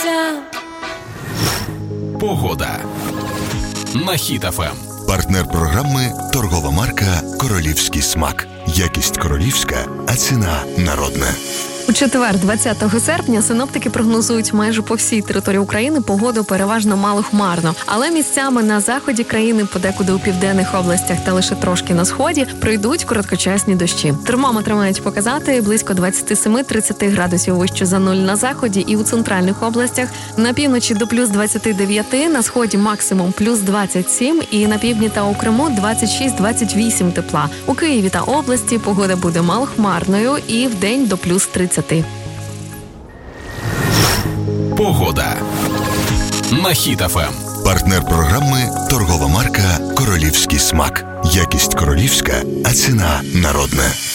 боїться. Погода на Хіт ФМ. Партнер програми – торгова марка «Королівський смак». Якість королівська, а ціна народна. У четвер, 20 серпня, синоптики прогнозують майже по всій території України погоду переважно малохмарно. Але місцями на заході країни, подекуди у південних областях та лише трошки на сході, пройдуть короткочасні дощі. Термометри мають показати близько 27-30 градусів вище за нуль на заході і у центральних областях. На півночі до плюс 29, на сході максимум плюс 27 і на півдні та у Криму 26-28 тепла. У Києві та області погода буде малохмарною і вдень до плюс 30. Погода на Хіт ФМ. Партнер програми – торгова марка «Королівський смак». Якість королівська, а ціна народна.